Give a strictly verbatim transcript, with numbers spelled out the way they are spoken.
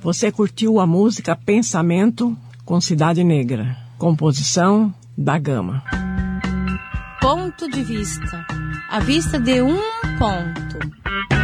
Você curtiu a música Pensamento com Cidade Negra, composição da Gama. Ponto de vista. A vista de um ponto.